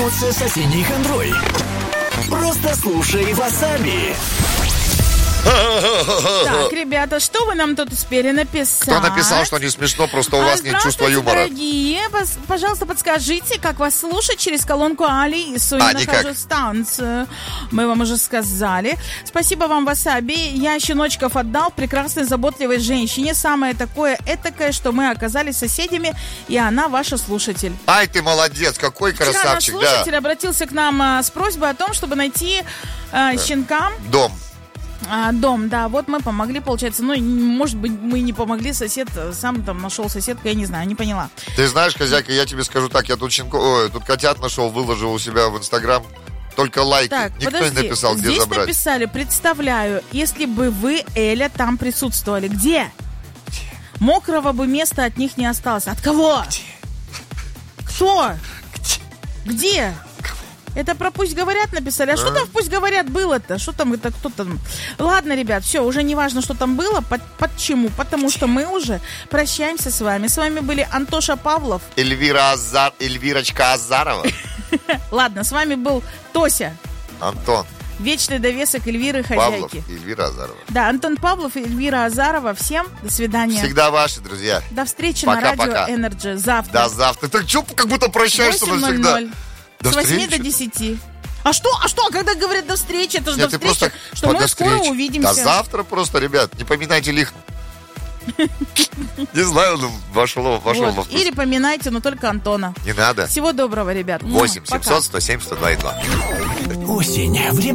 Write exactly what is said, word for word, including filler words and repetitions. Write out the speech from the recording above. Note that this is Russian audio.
Соседний контроль. Просто слушай Васаби. Так, ребята, что вы нам тут успели написать? Кто написал, что не смешно, просто у вас нет чувства юмора. Дорогие, пожалуйста, подскажите, как вас слушать через колонку Алису. А, Я никак. нахожу станцию. Мы вам уже сказали. Спасибо вам, Васаби. Я щеночков отдал прекрасной, заботливой женщине. Самое такое этакое, что мы оказались соседями, и она ваша слушатель. Ай, ты молодец, какой Вчера наш красавчик, да. слушатель обратился к нам а, с просьбой о том, чтобы найти а, щенкам Дом. А, дом, да, вот мы помогли, получается. Ну, может быть, мы не помогли, сосед сам там нашел соседку, я не знаю, не поняла. Ты знаешь, хозяйка, я тебе скажу так, я тут щенко... Ой, тут котят нашел, выложил у себя в Инстаграм. Только лайки. Так, Никто подожди, не написал, где здесь забрать. написали, представляю, если бы вы, Эля, там присутствовали. Где? Мокрого бы места от них не осталось. От кого? Кто? Где? Это про «Пусть говорят» написали. А, а? что там в «Пусть говорят» было-то? Что там это, кто там? Ладно, ребят, все, уже не важно, что там было. Под, почему? Потому что мы уже прощаемся с вами. С вами были Антоша Павлов. Эльвира Азар... Эльвирочка Азарова. Ладно, с вами был Тося. Антон. Вечный довесок Эльвиры хозяйки. Павлов и Эльвира Азарова. Да, Антон Павлов и Эльвира Азарова. Всем до свидания. Всегда ваши, друзья. До встречи пока, на радио пока. Energy завтра. До завтра. Ты что, как будто прощаешься навсегда? С восьми до десяти. А что? А что? А когда говорят до встречи? Это же Нет, до встречи, просто... что мы скоро встречи. увидимся. До завтра просто, ребят. Не поминайте лих. Не знаю, вошло во вкус. Или поминайте, но только Антона. Не надо. Всего доброго, ребят. восемь семьсот сто семь сто два и два. Осень.